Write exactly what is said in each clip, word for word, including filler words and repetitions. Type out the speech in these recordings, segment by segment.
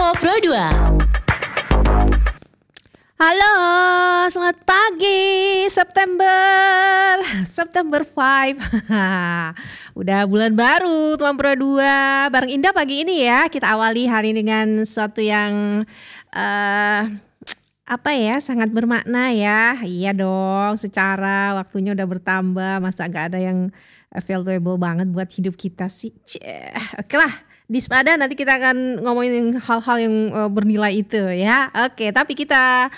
Mambo Pro dua. Halo, selamat pagi September September lima. Udah bulan baru teman Pro dua. Bareng Indah pagi ini ya. Kita awali hari dengan sesuatu yang uh, apa ya, sangat bermakna ya. Iya dong, secara waktunya udah bertambah. Masa gak ada yang valuable banget buat hidup kita sih. Cih, oke lah. Di Spada nanti kita akan ngomongin hal-hal yang uh, bernilai itu ya. Oke, tapi kita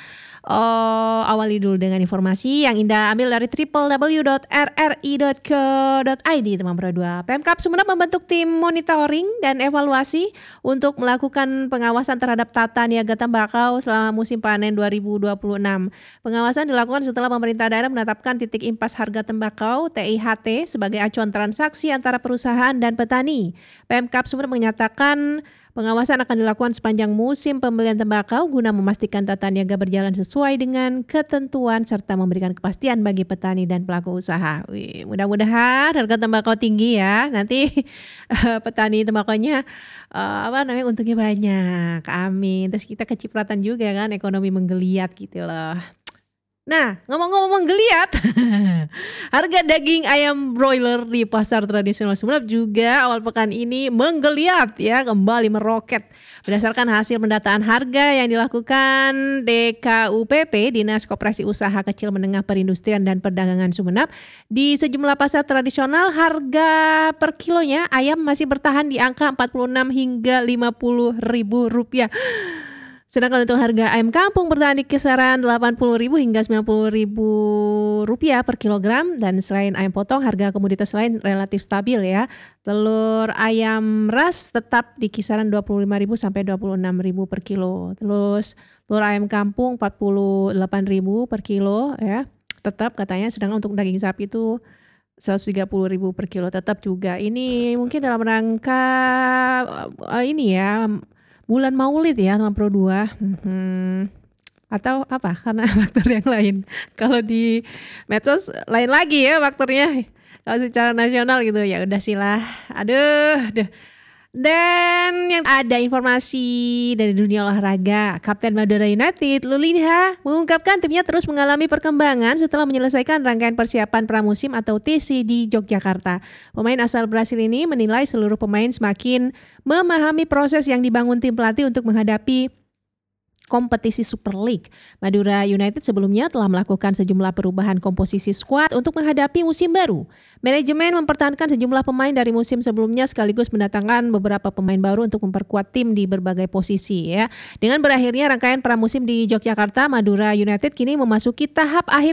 uh, awali dulu dengan informasi yang Indah ambil dari w w w dot r r i dot co dot i d teman Pro dua. Pemkab Sumeneb membentuk tim monitoring dan evaluasi untuk melakukan pengawasan terhadap tata niaga tembakau selama musim panen dua ribu dua puluh enam. Pengawasan dilakukan setelah pemerintah daerah menetapkan titik impas harga tembakau T I H T sebagai acuan transaksi antara perusahaan dan petani. Pemkab Sumeneb menyatakan pengawasan akan dilakukan sepanjang musim pembelian tembakau guna memastikan tata niaga berjalan sesuai dengan ketentuan serta memberikan kepastian bagi petani dan pelaku usaha. Wih, mudah-mudahan harga tembakau tinggi ya. Nanti uh, petani tembakaunya uh, apa namanya untungnya banyak. Amin. Terus kita kecipratan juga kan, ekonomi menggeliat gitu loh. Nah, ngomong-ngomong geliat, harga daging ayam broiler di pasar tradisional Sumeneb juga awal pekan ini menggeliat ya, kembali meroket. Berdasarkan hasil pendataan harga yang dilakukan D K U P P, Dinas Koperasi Usaha Kecil Menengah Perindustrian dan Perdagangan Sumeneb, di sejumlah pasar tradisional harga per kilonya ayam masih bertahan di angka empat puluh enam hingga lima puluh ribu rupiah. Sedangkan untuk harga ayam kampung bertahan di kisaran delapan puluh ribu hingga sembilan puluh ribu rupiah per kilogram. Dan selain ayam potong, harga komoditas lain relatif stabil ya. Telur ayam ras tetap di kisaran dua puluh lima ribu sampai dua puluh enam ribu per kilo. Terus telur ayam kampung empat puluh delapan ribu per kilo ya. Tetap katanya, sedangkan untuk daging sapi itu seratus tiga puluh ribu per kilo tetap juga. Ini mungkin dalam rangka uh, ini ya, bulan Maulid ya teman Pro dua. Hmm. Atau apa? Karena faktor yang lain. Kalau di medsos lain lagi ya faktornya. Kalau secara nasional gitu ya udah silah. Aduh, aduh. Dan yang ada informasi dari dunia olahraga, Kapten Madura United Lulinha mengungkapkan timnya terus mengalami perkembangan setelah menyelesaikan rangkaian persiapan pramusim atau T C di Yogyakarta. Pemain asal Brasil ini menilai seluruh pemain semakin memahami proses yang dibangun tim pelatih untuk menghadapi kompetisi Super League. Madura United sebelumnya telah melakukan sejumlah perubahan komposisi skuad untuk menghadapi musim baru. Manajemen mempertahankan sejumlah pemain dari musim sebelumnya sekaligus mendatangkan beberapa pemain baru untuk memperkuat tim di berbagai posisi ya. Dengan berakhirnya rangkaian pramusim di Yogyakarta, Madura United kini memasuki tahap akhir